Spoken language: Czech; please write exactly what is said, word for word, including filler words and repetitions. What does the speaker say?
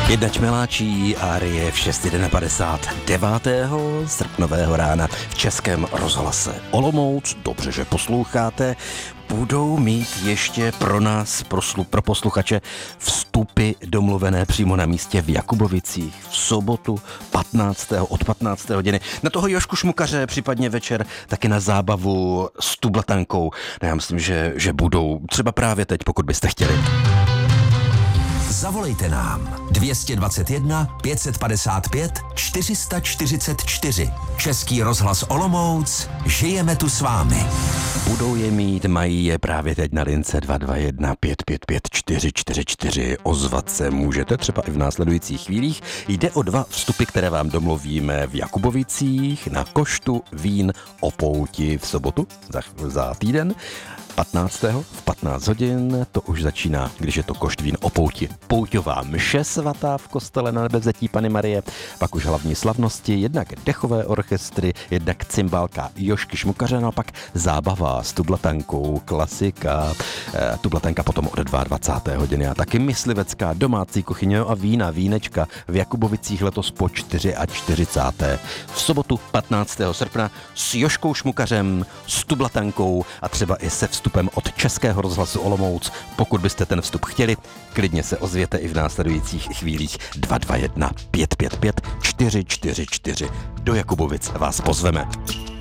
Jedna Čmeláčí árie v šest padesát jedna devátého srpnového rána v Českém rozhlase Olomouc. Dobře, že posloucháte. Budou mít ještě pro nás, pro, slu, pro posluchače, vstupy domluvené přímo na místě v Jakubovicích v sobotu patnáctého od patnácté hodiny. Na toho Jožku Šmukaře, případně večer taky na zábavu s tublatankou. No já myslím, že, že budou třeba právě teď, pokud byste chtěli. Zavolejte nám dvě dvacet jedna pět set padesát pět čtyři sta čtyřicet čtyři. Český rozhlas Olomouc, žijeme tu s vámi. Budou je mít, mají je právě teď na lince dva dva jedna pět pět pět čtyři čtyři čtyři. Ozvat se můžete třeba i v následujících chvílích. Jde o dva vstupy, které vám domluvíme v Jakubovicích na koštu vín o pouti v sobotu za, za týden. patnáctého v patnáct hodin, to už začíná, když je to košt vín o pouti. Pouťová mše svatá v kostele na Nebevzetí Panny Marie, pak už hlavní slavnosti, jednak dechové orchestry, jednak cymbálka Jožky Šmukaře, no a pak zábava s tublatankou, klasika, e, tublatanka potom od dvacáté druhé hodiny a taky myslivecká domácí kuchyně a vína, vínečka v Jakubovicích letos po čtyřicáté čtvrté V sobotu patnáctého srpna s Jožkou Šmukařem, s tublatankou a třeba i se vstupem od Českého rozhlasu Olomouc. Pokud byste ten vstup chtěli, klidně se ozvěte i v následujících chvílích dva dva jedna pět pět pět čtyři čtyři čtyři. Do Jakubovic vás pozveme.